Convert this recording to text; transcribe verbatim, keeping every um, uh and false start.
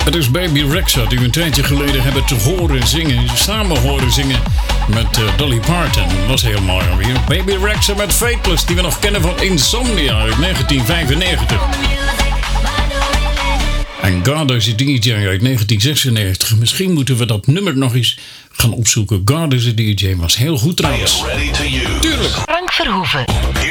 Het is Baby Rexha die we een tijdje geleden hebben te horen zingen, samen horen zingen met uh, Dolly Parton. Dat was heel mooi alweer. Baby Rexha met Fateless, die we nog kennen van Insomnia uit negentien vijfennegentig. En God is a D J uit negentien zesennegentig. Misschien moeten we dat nummer nog eens gaan opzoeken. God is a D J was heel goed trouwens. Tuurlijk. Frank Verhoeven.